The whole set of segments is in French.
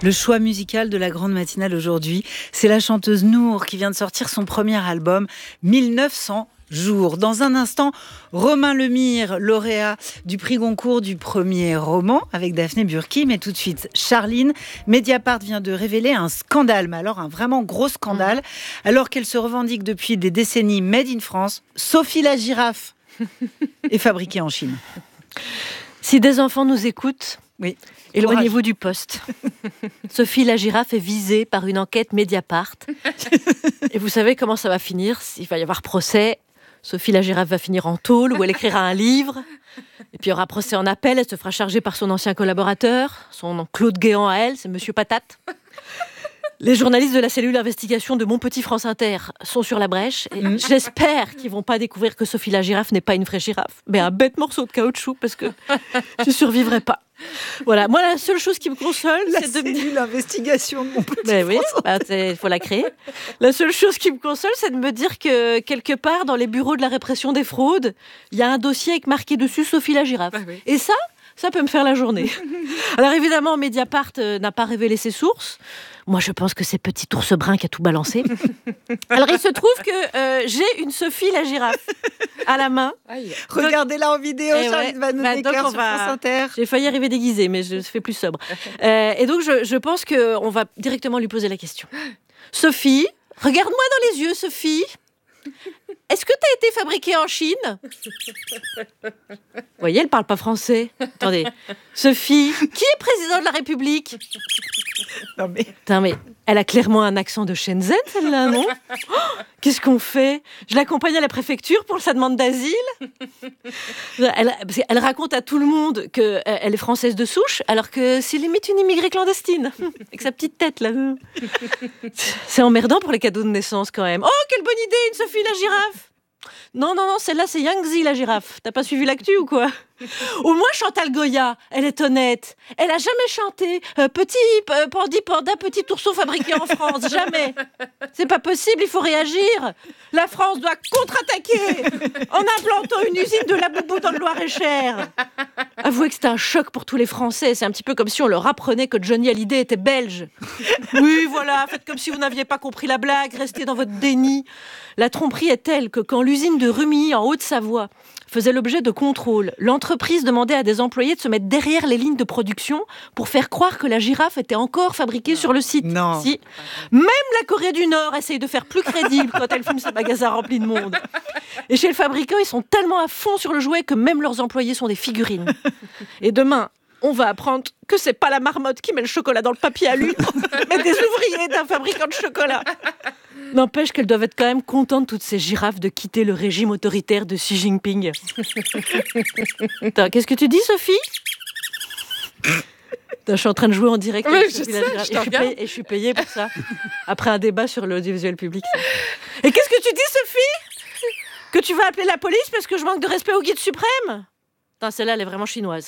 Le choix musical de la grande matinale aujourd'hui, c'est la chanteuse Nour qui vient de sortir son premier album, 1900 jours. Dans un instant, Romain Lemire, lauréat du prix Goncourt du premier roman avec Daphné Burki. Mais tout de suite, Charline, Mediapart vient de révéler un scandale, mais alors un vraiment gros scandale. Alors qu'elle se revendique depuis des décennies Made in France, Sophie la girafe est fabriquée en Chine. Si des enfants nous écoutent, oui. Éloignez-vous du poste. Sophie la girafe est visée par une enquête Mediapart. Et vous savez comment ça va finir? Il va y avoir procès. Sophie la girafe va finir en tôle où elle écrira un livre. Et puis il y aura procès en appel. Elle se fera charger par son ancien collaborateur. Son nom Claude Guéant à elle, c'est Monsieur Patate. Les journalistes de la cellule d'investigation de Mon Petit France Inter sont sur la brèche. Et j'espère qu'ils ne vont pas découvrir que Sophie la girafe n'est pas une vraie girafe, mais un bête morceau de caoutchouc, parce que je ne survivrai pas. Voilà, moi la seule chose qui me console, c'est de cellule d'investigation de Mon Petit France. Il faut la créer. La seule chose qui me console, c'est de me dire que quelque part dans les bureaux de la répression des fraudes, il y a un dossier avec marqué dessus Sophie la girafe. Oui. Et ça peut me faire la journée. Alors évidemment, Mediapart n'a pas révélé ses sources. Moi, je pense que c'est Petit Ours Brun qui a tout balancé. Alors, il se trouve que j'ai une Sophie la girafe à la main. Regardez-la en vidéo, Charline Vanhoenacker sur France Inter. J'ai failli arriver déguisée, mais je fais plus sobre. Et donc, je pense qu'on va directement lui poser la question. Sophie, regarde-moi dans les yeux, Sophie. Est-ce que tu as été fabriquée en Chine? Vous voyez, elle parle pas français. Attendez. Sophie, qui est président de la République? Non mais... Putain, mais elle a clairement un accent de Shenzhen, celle-là, non? Qu'est-ce qu'on fait? Je l'accompagne à la préfecture pour sa demande d'asile. Elle raconte à tout le monde qu'elle est française de souche, alors que c'est limite une immigrée clandestine, avec sa petite tête, là. C'est emmerdant pour les cadeaux de naissance, quand même. Oh, quelle bonne idée, une Sophie la girafe! Non, celle-là, c'est Yangtze, la girafe. T'as pas suivi l'actu ou quoi? Au moins, Chantal Goya, elle est honnête. Elle a jamais chanté petit pandi panda, petit ourson fabriqué en France. Jamais. C'est pas possible, il faut réagir. La France doit contre-attaquer en implantant une usine de Laboubou dans le Loir-et-Cher. Avouez que c'était un choc pour tous les Français. C'est un petit peu comme si on leur apprenait que Johnny Hallyday était belge. Oui, voilà, faites comme si vous n'aviez pas compris la blague, restez dans votre déni. La tromperie est telle que quand l'usine de Rumilly, en Haute-Savoie, faisait l'objet de contrôles, l'entreprise demandait à des employés de se mettre derrière les lignes de production pour faire croire que la girafe était encore fabriquée sur le site. Non. Si. Même la Corée du Nord essaye de faire plus crédible quand elle fume ses magasins remplis de monde. Et chez le fabricant, ils sont tellement à fond sur le jouet que même leurs employés sont des figurines. Et demain, on va apprendre que c'est pas la marmotte qui met le chocolat dans le papier alu, mais des ouvriers d'un fabricant de chocolat. N'empêche qu'elles doivent être quand même contentes, toutes ces girafes, de quitter le régime autoritaire de Xi Jinping. Attends, qu'est-ce que tu dis, Sophie? Je suis en train de jouer en direct. Oui, je suis payée pour ça. Après un débat sur l'audiovisuel public. Et qu'est-ce que tu dis, Sophie? Que tu vas appeler la police parce que je manque de respect au guide suprême? Celle-là, elle est vraiment chinoise.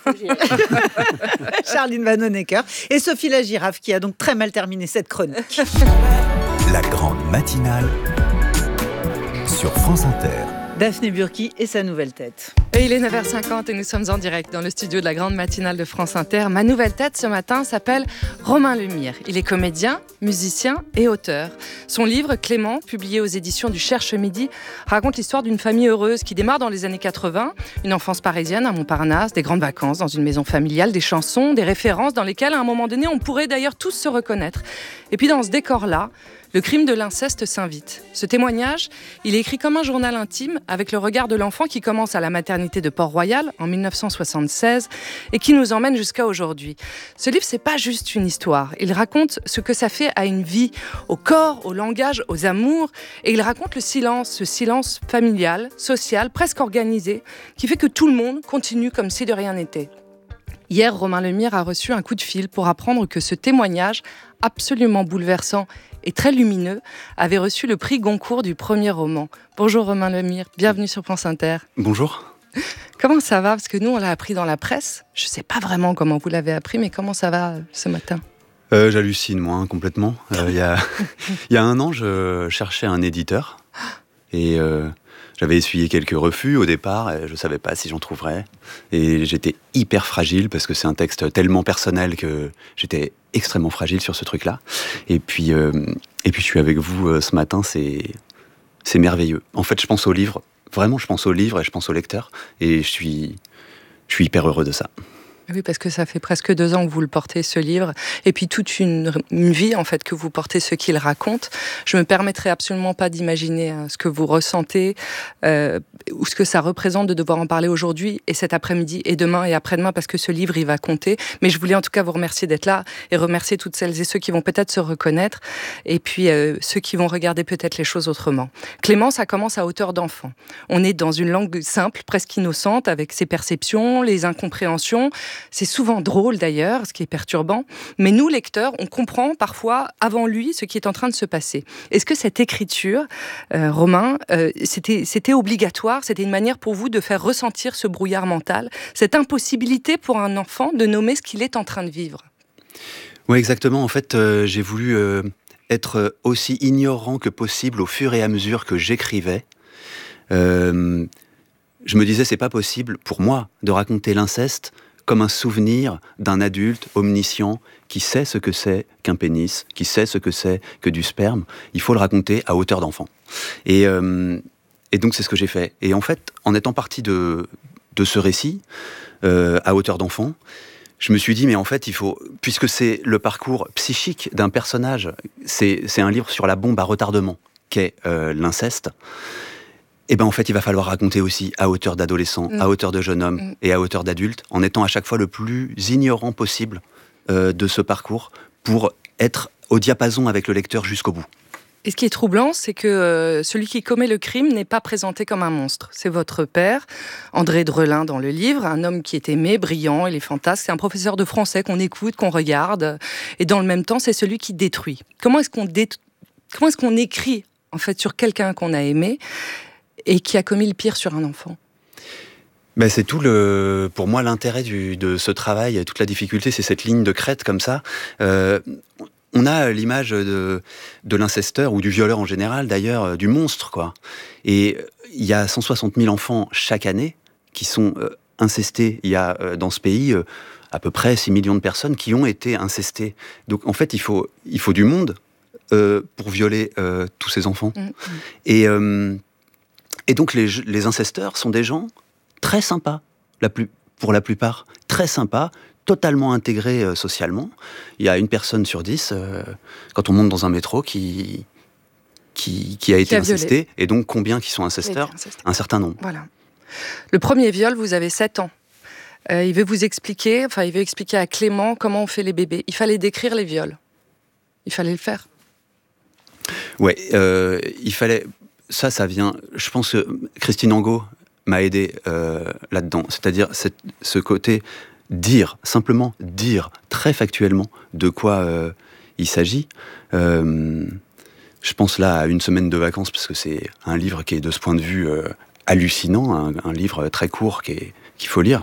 Charline Vanhoenacker et Sophie la girafe qui a donc très mal terminé cette chronique. La grande matinale sur France Inter. Daphné Burki et sa nouvelle tête. Et il est 9h50 et nous sommes en direct dans le studio de la grande matinale de France Inter. Ma nouvelle tête ce matin s'appelle Romain Lemire. Il est comédien, musicien et auteur. Son livre Clément, publié aux éditions du Cherche Midi, raconte l'histoire d'une famille heureuse qui démarre dans les années 80. Une enfance parisienne à Montparnasse, des grandes vacances dans une maison familiale, des chansons, des références dans lesquelles à un moment donné on pourrait d'ailleurs tous se reconnaître. Et puis dans ce décor-là, le crime de l'inceste s'invite. Ce témoignage, il est écrit comme un journal intime avec le regard de l'enfant qui commence à la maternité de Port-Royal en 1976 et qui nous emmène jusqu'à aujourd'hui. Ce livre, c'est pas juste une histoire. Il raconte ce que ça fait à une vie, au corps, au langage, aux amours. Et il raconte le silence, ce silence familial, social, presque organisé, qui fait que tout le monde continue comme si de rien n'était. Hier, Romain Lemire a reçu un coup de fil pour apprendre que ce témoignage, absolument bouleversant et très lumineux, avait reçu le prix Goncourt du premier roman. Bonjour Romain Lemire, bienvenue sur France Inter. Bonjour. Comment ça va? Parce que nous, on l'a appris dans la presse. Je ne sais pas vraiment comment vous l'avez appris, mais comment ça va ce matin? J'hallucine, moi, complètement. Il y a un an, je cherchais un éditeur et J'avais essuyé quelques refus au départ, et je ne savais pas si j'en trouverais. Et j'étais hyper fragile, parce que c'est un texte tellement personnel que j'étais extrêmement fragile sur ce truc-là. Et puis je suis avec vous ce matin, c'est merveilleux. En fait, je pense au livre, vraiment je pense au livre et je pense au lecteur, et je suis hyper heureux de ça. Oui, parce que ça fait presque 2 ans que vous le portez, ce livre, et puis toute une vie, en fait, que vous portez ce qu'il raconte. Je me permettrai absolument pas d'imaginer ce que vous ressentez, ou ce que ça représente de devoir en parler aujourd'hui, et cet après-midi, et demain, et après-demain, parce que ce livre, il va compter. Mais je voulais en tout cas vous remercier d'être là, et remercier toutes celles et ceux qui vont peut-être se reconnaître, et puis ceux qui vont regarder peut-être les choses autrement. Clément, ça commence à hauteur d'enfant. On est dans une langue simple, presque innocente, avec ses perceptions, les incompréhensions. C'est souvent drôle d'ailleurs, ce qui est perturbant, mais nous, lecteurs, on comprend parfois avant lui ce qui est en train de se passer. Est-ce que cette écriture, Romain, c'était obligatoire, c'était une manière pour vous de faire ressentir ce brouillard mental, cette impossibilité pour un enfant de nommer ce qu'il est en train de vivre? Oui, exactement. En fait, j'ai voulu être aussi ignorant que possible au fur et à mesure que j'écrivais. Je me disais, c'est pas possible pour moi de raconter l'inceste comme un souvenir d'un adulte omniscient qui sait ce que c'est qu'un pénis, qui sait ce que c'est que du sperme. Il faut le raconter à hauteur d'enfant. Et donc c'est ce que j'ai fait. Et en fait, en étant parti de ce récit, à hauteur d'enfant, je me suis dit, mais en fait, il faut, puisque c'est le parcours psychique d'un personnage, c'est un livre sur la bombe à retardement qu'est l'inceste, et ben en fait, il va falloir raconter aussi à hauteur d'adolescent, à hauteur de jeune homme et à hauteur d'adulte, en étant à chaque fois le plus ignorant possible de ce parcours pour être au diapason avec le lecteur jusqu'au bout. Et ce qui est troublant, c'est que celui qui commet le crime n'est pas présenté comme un monstre. C'est votre père, André Drelin dans le livre, un homme qui est aimé, brillant, il est fantasque. C'est un professeur de français qu'on écoute, qu'on regarde. Et dans le même temps, c'est celui qui détruit. Comment est-ce qu'on écrit en fait sur quelqu'un qu'on a aimé et qui a commis le pire sur un enfant? Ben c'est tout pour moi l'intérêt de ce travail, toute la difficulté, c'est cette ligne de crête comme ça. On a l'image de l'incesteur ou du violeur en général, d'ailleurs, du monstre, quoi. Et il y a 160 000 enfants chaque année qui sont incestés. Il y a dans ce pays à peu près 6 millions de personnes qui ont été incestées. Donc en fait, il faut du monde pour violer tous ces enfants. Et donc les incesteurs sont des gens très sympas, pour la plupart, très sympas, totalement intégrés socialement. Il y a 1 personne sur 10, quand on monte dans un métro, qui a été incesté, et donc combien qui sont incesteurs? Un certain nombre. Voilà. Le premier viol, vous avez 7 ans. Il veut expliquer à Clément comment on fait les bébés. Il fallait décrire les viols. Il fallait le faire. Ouais, il fallait... Ça vient... Je pense que Christine Angot m'a aidé là-dedans. C'est-à-dire ce côté simplement dire très factuellement de quoi il s'agit. Je pense là à 1 semaine de vacances, parce que c'est un livre qui est de ce point de vue hallucinant, un livre très court qu'il faut lire.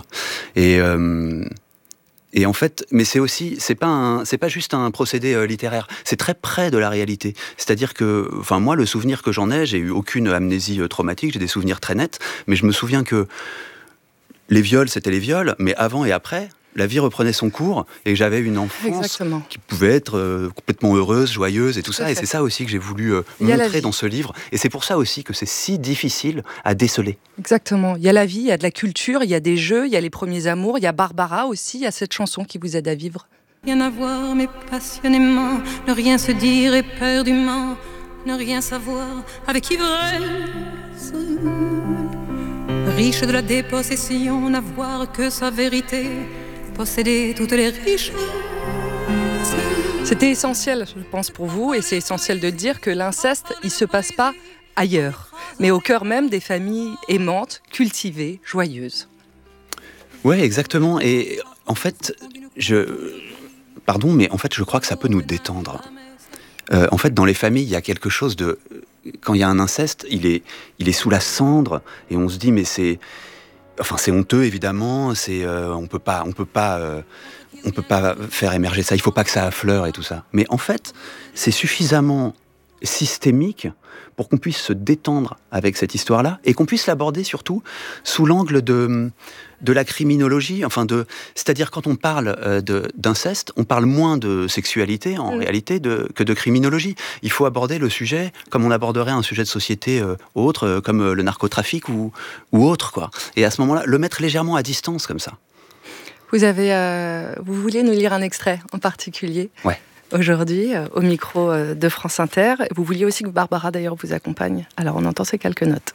Et en fait, mais c'est pas juste un procédé littéraire, c'est très près de la réalité. C'est-à-dire que, moi, le souvenir que j'en ai, j'ai eu aucune amnésie traumatique, j'ai des souvenirs très nets, mais je me souviens que les viols, c'était les viols, mais avant et après, la vie reprenait son cours, et j'avais une enfance qui pouvait être complètement heureuse, joyeuse, et tout ça. Et c'est ça aussi que j'ai voulu montrer dans ce livre. Et c'est pour ça aussi que c'est si difficile à déceler. Exactement. Il y a la vie, il y a de la culture, il y a des jeux, il y a les premiers amours, il y a Barbara aussi, il y a cette chanson qui vous aide à vivre. Rien à voir, mais passionnément, ne rien se dire éperdument, ne rien savoir avec ivresse. Riche de la dépossession, n'avoir que sa vérité, posséder toutes les richesses. C'était essentiel, je pense, pour vous, et c'est essentiel de dire que l'inceste, il se passe pas ailleurs, mais au cœur même des familles aimantes, cultivées, joyeuses. Ouais, exactement. Et en fait, Pardon, mais en fait, je crois que ça peut nous détendre. En fait, dans les familles, il y a quelque chose de... Quand il y a un inceste, il est sous la cendre, et on se dit, mais c'est honteux, évidemment, on peut pas faire émerger ça, il faut pas que ça affleure et tout ça. Mais en fait, c'est suffisamment systémique pour qu'on puisse se détendre avec cette histoire-là et qu'on puisse l'aborder surtout sous l'angle de la criminologie, c'est-à-dire quand on parle d'inceste, on parle moins de sexualité en réalité que de criminologie. Il faut aborder le sujet comme on aborderait un sujet de société autre, comme le narcotrafic ou autre, quoi. Et à ce moment-là, le mettre légèrement à distance comme ça. Vous vouliez nous lire un extrait en particulier ? Ouais. Aujourd'hui, au micro de France Inter. Vous vouliez aussi que Barbara, d'ailleurs, vous accompagne. Alors, on entend ces quelques notes.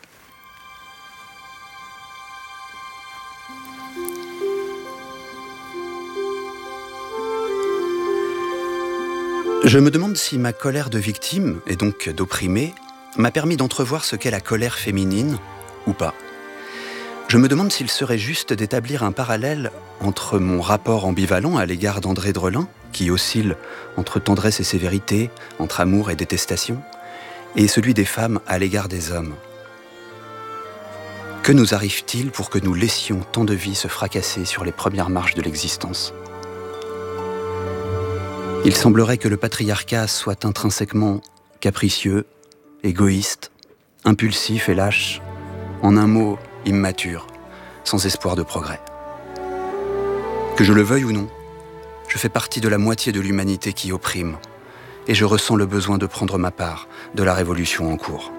Je me demande si ma colère de victime, et donc d'opprimé, m'a permis d'entrevoir ce qu'est la colère féminine, ou pas. Je me demande s'il serait juste d'établir un parallèle entre mon rapport ambivalent à l'égard d'André Drelin, qui oscille entre tendresse et sévérité, entre amour et détestation, et celui des femmes à l'égard des hommes. Que nous arrive-t-il pour que nous laissions tant de vies se fracasser sur les premières marches de l'existence ? Il semblerait que le patriarcat soit intrinsèquement capricieux, égoïste, impulsif et lâche, en un mot, immature, sans espoir de progrès. Que je le veuille ou non, je fais partie de la moitié de l'humanité qui opprime, et je ressens le besoin de prendre ma part de la révolution en cours.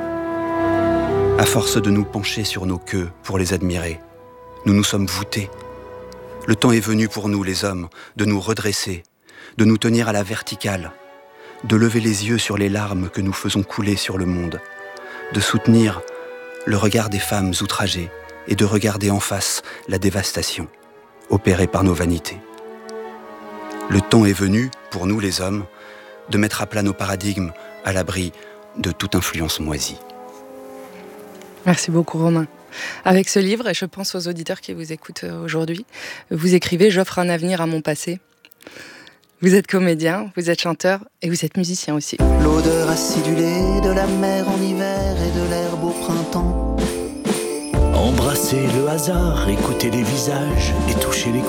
À force de nous pencher sur nos queues pour les admirer, nous nous sommes voûtés. Le temps est venu pour nous, les hommes, de nous redresser, de nous tenir à la verticale, de lever les yeux sur les larmes que nous faisons couler sur le monde, de soutenir le regard des femmes outragées et de regarder en face la dévastation opérée par nos vanités. Le temps est venu, pour nous les hommes, de mettre à plat nos paradigmes à l'abri de toute influence moisie. Merci beaucoup Romain. Avec ce livre, et je pense aux auditeurs qui vous écoutent aujourd'hui, vous écrivez « J'offre un avenir à mon passé ». Vous êtes comédien, vous êtes chanteur et vous êtes musicien aussi. L'odeur acidulée de la mer en hiver et de l'herbe au printemps. Embrasser le hasard, écouter les visages et toucher les